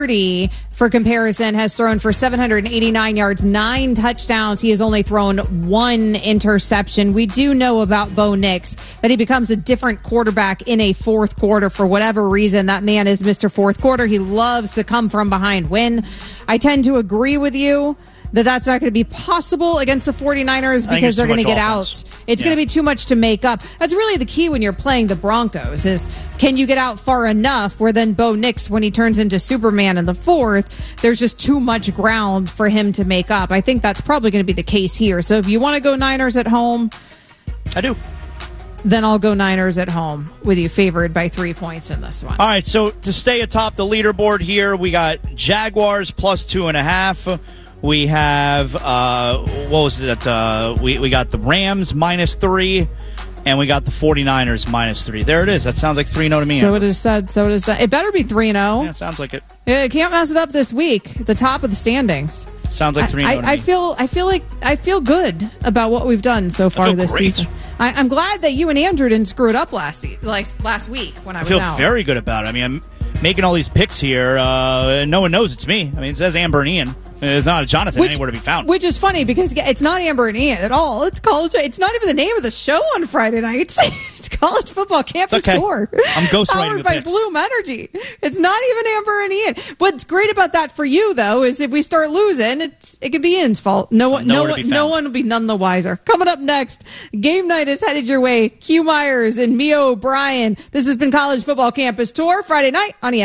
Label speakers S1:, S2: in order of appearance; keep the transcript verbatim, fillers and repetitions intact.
S1: For comparison, has thrown for seven hundred eighty-nine yards, nine touchdowns. He has only thrown one interception. We do know about Bo Nix, that he becomes a different quarterback in a fourth quarter for whatever reason. That man is Mister Fourth Quarter. He loves to come from behind win. I tend to agree with you that that's not going to be possible against the 49ers because they're going to get
S2: offense.
S1: out. It's
S2: yeah.
S1: going to be too much to make up. That's really the key when you're playing the Broncos is can you get out far enough where then Bo Nix, when he turns into Superman in the fourth, there's just too much ground for him to make up. I think that's probably going to be the case here. So if you want to go Niners at home,
S2: I do.
S1: Then I'll go Niners at home with you favored by three points in this one.
S2: All right, so to stay atop the leaderboard here, we got Jaguars plus two and a half. We have, uh, what was it? Uh, we, we got the Rams minus three, and we got the 49ers minus three. There it is. That sounds like three and oh to me.
S1: So it is said. So it is said. It better be three and oh.
S2: Yeah, it sounds like it.
S1: It can't mess it up this week. The top of the standings.
S2: Sounds like three and oh to
S1: I, I
S2: me.
S1: feel, I feel like I feel good about what we've done so far this
S2: great.
S1: season. I, I'm glad that you and Andrew didn't screw it up last se- like last week when I,
S2: I
S1: was
S2: feel
S1: out.
S2: very good about it. I mean, I'm making all these picks here. Uh, no one knows it's me. I mean, it says Amber and Ian. There's not a Jonathan
S1: which,
S2: anywhere to be found.
S1: Which is funny because it's not Amber and Ian at all. It's college. It's not even the name of the show on Friday nights. It's College Football Campus
S2: okay.
S1: Tour.
S2: I'm ghostwriting
S1: Powered
S2: the
S1: by
S2: picks.
S1: Bloom Energy. It's not even Amber and Ian. What's great about that for you, though, is if we start losing, it's it could be Ian's fault. No one, no one, no one will be none the wiser. Coming up next, game night is headed your way. Hugh Myers and Mio O'Brien. This has been College Football Campus Tour Friday night on E S P N.